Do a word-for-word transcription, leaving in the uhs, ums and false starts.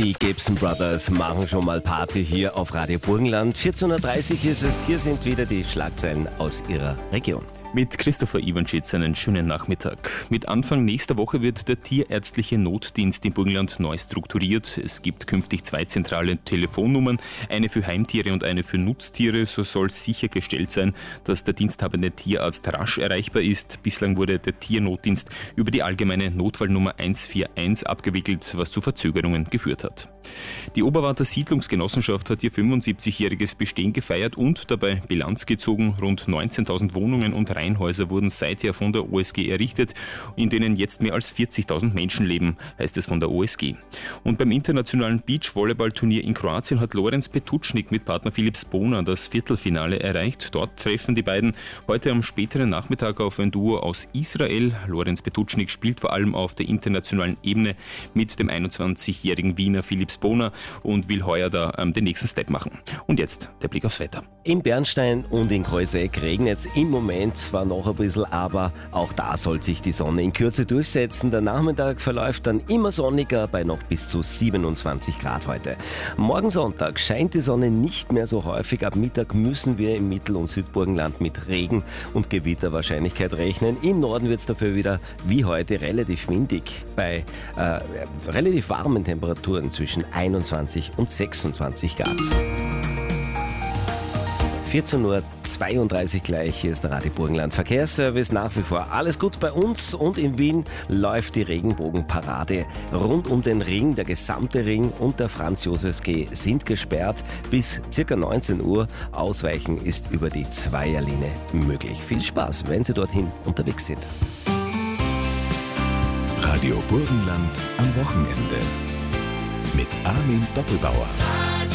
Die Gibson Brothers machen schon mal Party hier auf Radio Burgenland. vierzehn Uhr dreißig ist es. Hier sind wieder die Schlagzeilen aus Ihrer Region. Mit Christopher Iwanschitz einen schönen Nachmittag. Mit Anfang nächster Woche wird der tierärztliche Notdienst im Burgenland neu strukturiert. Es gibt künftig zwei zentrale Telefonnummern, eine für Heimtiere und eine für Nutztiere. So soll sichergestellt sein, dass der diensthabende Tierarzt rasch erreichbar ist. Bislang wurde der Tiernotdienst über die allgemeine Notfallnummer eins vier eins abgewickelt, was zu Verzögerungen geführt hat. Die Oberwarter Siedlungsgenossenschaft hat ihr fünfundsiebzigjähriges Bestehen gefeiert und dabei Bilanz gezogen. Rund neunzehntausend Wohnungen und Reihenhäuser wurden seither von der O S G errichtet, in denen jetzt mehr als vierzigtausend Menschen leben, heißt es von der O S G. Und beim internationalen Beachvolleyballturnier in Kroatien hat Lorenz Petutschnik mit Partner Filip Spona das Viertelfinale erreicht. Dort treffen die beiden heute am späteren Nachmittag auf ein Duo aus Israel. Lorenz Petutschnik spielt vor allem auf der internationalen Ebene mit dem einundzwanzigjährigen Wiener Filip Spona und will heuer da ähm, den nächsten Step machen. Und jetzt der Blick aufs Wetter. In Bernstein und in Kreuzeck regnet es im Moment zwar noch ein bisschen, aber auch da soll sich die Sonne in Kürze durchsetzen. Der Nachmittag verläuft dann immer sonniger bei noch bis zu siebenundzwanzig Grad heute. Morgen Sonntag scheint die Sonne nicht mehr so häufig. Ab Mittag müssen wir im Mittel- und Südburgenland mit Regen und Gewitterwahrscheinlichkeit rechnen. Im Norden wird es dafür wieder wie heute relativ windig bei äh, relativ warmen Temperaturen zwischen einundzwanzig und sechsundzwanzig Grad. vierzehn Uhr zweiunddreißig gleich, hier ist der Radio Burgenland Verkehrsservice. Nach wie vor alles gut bei uns und in Wien läuft die Regenbogenparade rund um den Ring. Der gesamte Ring und der Franz-Josefs-Geh sind gesperrt bis ca. neunzehn Uhr. Ausweichen ist über die Zweierlinie möglich. Viel Spaß, wenn Sie dorthin unterwegs sind. Radio Burgenland am Wochenende mit Armin Doppelbauer.